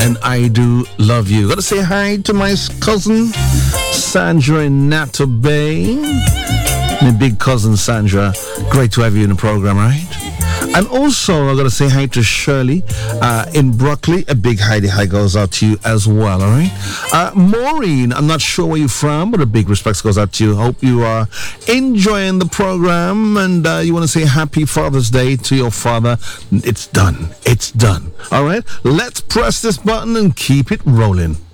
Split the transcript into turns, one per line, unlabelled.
and I do love you. Gotta say hi to my cousin Sandra in Nato Bay. My big cousin Sandra, great to have you in the program, right? And also, I gotta say hi to Shirley in Broccoli. A big hi goes out to you as well, all right? Maureen, I'm not sure where you're from, but a big respect goes out to you. Hope you are enjoying the program, and you want to say happy Father's Day to your father. It's done. It's done. All right? Let's press this button and keep it rolling.